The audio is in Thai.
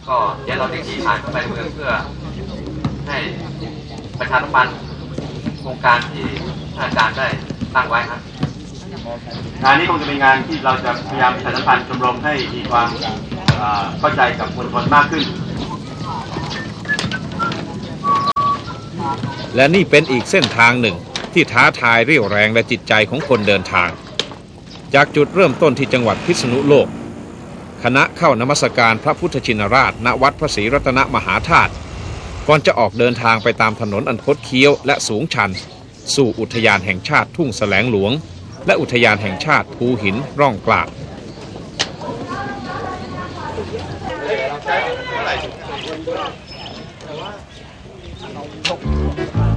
ก็เดี๋ยวเราจะขี่ผ่านเข้าไปในเมืองเพื่อให้ประชาสัมพันธ์โครงการที่ท่านอาจารย์ได้ตั้งไว้ครับงานนี้คงจะเป็นงานที่เราจะพยายามประชาสัมพันธ์ชมรมให้มีความเข้าใจกับมวลชนมากขึ้นและนี่เป็นอีกเส้นทางหนึ่งที่ท้าทายเรี่ยวแรงและจิตใจของคนเดินทางจากจุดเริ่มต้นที่จังหวัดพิษณุโลกคณะเข้านมัสการพระพุทธชินราชณวัดพระศรีรัตนมหาธาตุก่อนจะออกเดินทางไปตามถนนอันคดเคี้ยวและสูงชันสู่อุทยานแห่งชาติทุ่งแสลงหลวงและอุทยานแห่งชาติภูหินร่องกล้า